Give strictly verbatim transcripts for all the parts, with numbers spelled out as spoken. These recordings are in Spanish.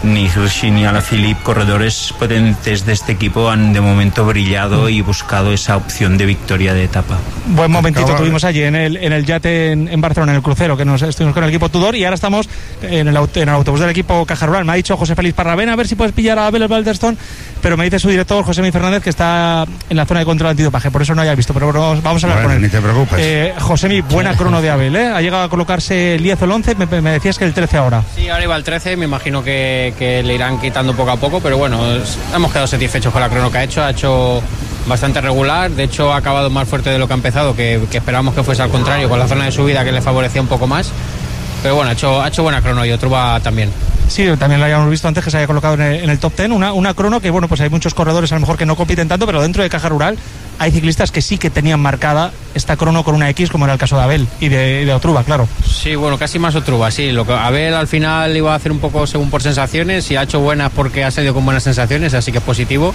ni Hirschi ni Alaphilippe, corredores potentes de este equipo, han de momento brillado y buscado esa opción de victoria de etapa. Buen momentito Acaba... tuvimos allí en el, en el yate en, en Barcelona, en el crucero, que nos estuvimos con el equipo Tudor, y ahora estamos en el, en el autobús del equipo Caja Rural. Me ha dicho José Félix Parra, ven a ver si puedes pillar a Abel Balderston, pero me dice su director, José Miguel Fernández, que está en la zona de control antidopaje, por eso no haya visto, pero bueno, vamos a hablar bueno, con él. Ni te preocupes. Eh, José Miguel, buena crono de Abel, ¿eh? Ha llegado a colocarse el diez o el once, me, me decías que el trece ahora. Sí, ahora iba el trece, me imagino que, que le irán quitando poco a poco, pero bueno, es, hemos quedado satisfechos con la crono que ha hecho, ha hecho bastante regular, de hecho ha acabado más fuerte de lo que ha empezado, que, que esperábamos que fuese al contrario, con la zona de subida que le favorecía un poco más, pero bueno, ha hecho, ha hecho buena crono y Otruba también. Sí, también lo habíamos visto antes que se haya colocado en el, en el top diez, una, una crono que bueno, pues hay muchos corredores a lo mejor que no compiten tanto, pero dentro de Caja Rural hay ciclistas que sí que tenían marcada esta crono con una X, como era el caso de Abel y de, de Otruba, claro. Sí, bueno, casi más Otruba, sí. Lo que Abel al final iba a hacer un poco según por sensaciones y ha hecho buenas porque ha salido con buenas sensaciones, así que es positivo.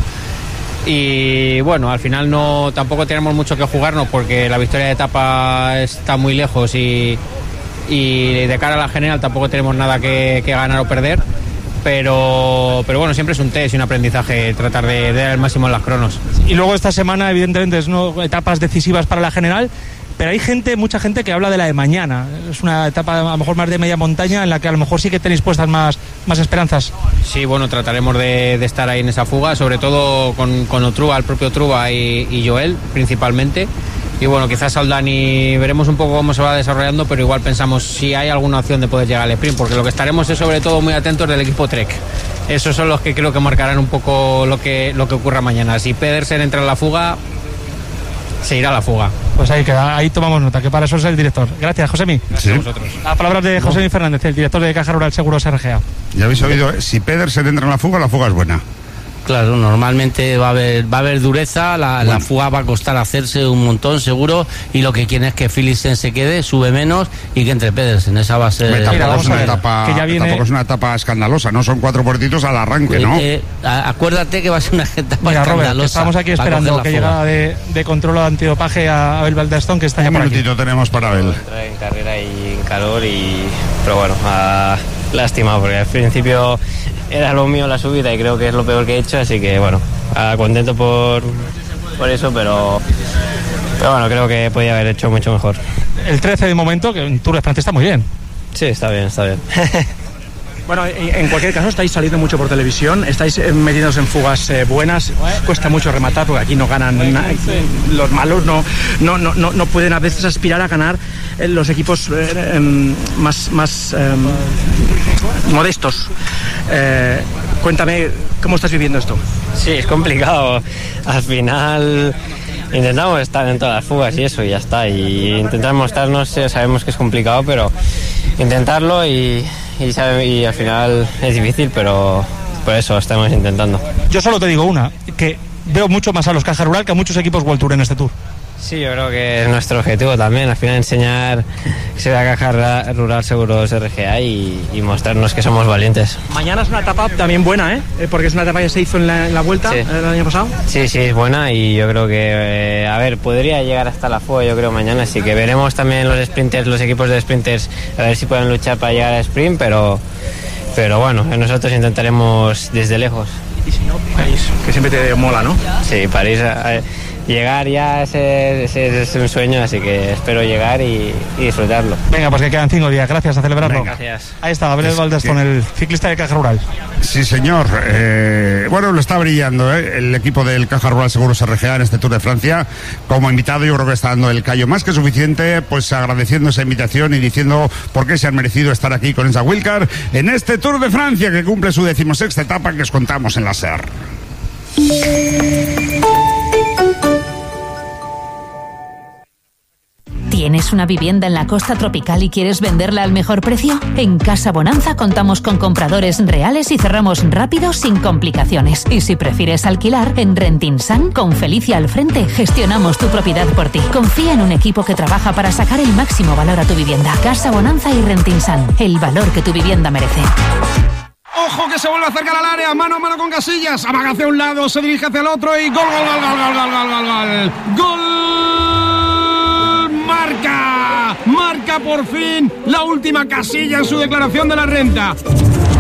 Y bueno, al final no tampoco tenemos mucho que jugarnos porque la victoria de etapa está muy lejos y, y de cara a la general tampoco tenemos nada que, que ganar o perder. Pero, pero bueno, siempre es un test y un aprendizaje tratar de, de dar el máximo en las cronos. Y luego esta semana, evidentemente, es no etapas decisivas para la general, pero hay gente, mucha gente que habla de la de mañana. Es una etapa a lo mejor más de media montaña en la que a lo mejor sí que tenéis puestas más, más esperanzas. Sí, bueno, trataremos de, de estar ahí en esa fuga, sobre todo con, con Otruba, el propio Otruba y, y Joel principalmente. Y bueno, quizás Soldani veremos un poco cómo se va desarrollando, pero igual pensamos si hay alguna opción de poder llegar al sprint, porque lo que estaremos es sobre todo muy atentos del equipo Trek. Esos son los que creo que marcarán un poco lo que, lo que ocurra mañana. Si Pedersen entra en la fuga, se irá a la fuga. Pues ahí queda, ahí tomamos nota, que para eso es el director. Gracias, Josemi. Gracias sí. a vosotros. Las palabras de Josemi Fernández, el director de Caja Rural Seguros R G A. Ya habéis oído, ¿eh? Si Pedersen entra en la fuga, la fuga es buena. Claro, normalmente va a haber va a haber dureza, la, bueno. la fuga va a costar hacerse un montón seguro, y lo que quieren es que Philipsen se quede, sube menos y que entre Pedersen. Esa va a ser... Tampoco, Mira, es, una etapa, que ya viene... tampoco es una etapa escandalosa, no son cuatro puertitos al arranque, ¿no? Eh, eh, acuérdate que va a ser una etapa Mira, escandalosa. Robert, estamos aquí esperando que llegada de, de control antidopaje a Abel Balderston, que está ya un por aquí. Un minutito tenemos para Abel. Entra en carrera y en calor, y pero bueno, uh, lástima, porque al principio era lo mío la subida y creo que es lo peor que he hecho, así que bueno, uh, contento por, por eso, pero, pero bueno, creo que podía haber hecho mucho mejor. El trece de momento, que en Tour de Francia está muy bien. Sí, está bien, está bien. Bueno, en cualquier caso estáis saliendo mucho por televisión, estáis metiéndose en fugas eh, buenas, cuesta mucho rematar porque aquí no ganan na- los malos, no, no, no, no, no pueden a veces aspirar a ganar eh, los equipos eh, eh, más, más eh, modestos. Eh, cuéntame, ¿cómo estás viviendo esto? Sí, es complicado. Al final intentamos estar en todas las fugas y eso, y ya está. Y intentar mostrarnos, sabemos que es complicado, pero intentarlo y... Y, sabe, y al final es difícil, pero por eso estamos intentando. Yo solo te digo una, que veo mucho más a los Caja Rural que a muchos equipos World Tour en este Tour. Sí, yo creo que es nuestro objetivo también, al final enseñar que se da Caja Rural Seguros R G A y, y mostrarnos que somos valientes. Mañana es una etapa también buena, ¿eh? Porque es una etapa que se hizo en la, en la Vuelta sí. el año pasado. Sí, sí, es buena, y yo creo que, eh, a ver, podría llegar hasta la fuga, yo creo, mañana, así que veremos también los sprinters, los equipos de sprinters, a ver si pueden luchar para llegar al sprint, pero, pero bueno, nosotros intentaremos desde lejos. Y si no, París, que siempre te mola, ¿no? Sí, París... Eh, llegar ya ese, ese es un sueño, así que espero llegar y, y disfrutarlo. Venga, pues que quedan cinco días, gracias, a celebrarlo. Venga. Gracias. Ahí está, Abel Balderston, el ciclista de Caja Rural. Sí, señor. Eh, bueno, lo está brillando ¿eh? el equipo del Caja Rural Seguros R G A en este Tour de Francia. Como invitado, yo creo que está dando el callo más que suficiente, pues agradeciendo esa invitación y diciendo por qué se han merecido estar aquí con esa Wildcard en este Tour de Francia que cumple su decimosexta etapa que os contamos en la S E R. ¿Tienes una vivienda en la costa tropical y quieres venderla al mejor precio? En Casa Bonanza contamos con compradores reales y cerramos rápido sin complicaciones. Y si prefieres alquilar, en Rentinsan, con Felicia al frente, gestionamos tu propiedad por ti. Confía en un equipo que trabaja para sacar el máximo valor a tu vivienda. Casa Bonanza y Rentinsan, el valor que tu vivienda merece. Ojo que se vuelve a acercar al área, mano a mano con Casillas, amaga hacia un lado, se dirige hacia el otro y gol, gol, gol, gol, gol, gol, gol, gol, gol, gol, marca, marca por fin la última Casilla en su declaración de la renta.